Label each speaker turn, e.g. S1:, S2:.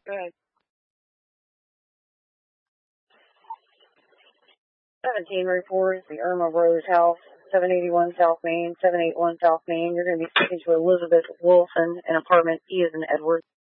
S1: Go ahead. 17 reports the Irma Rose House, 781 South Main, 781 South Main. You're going to be speaking to Elizabeth Wilson in apartment E as in Edward.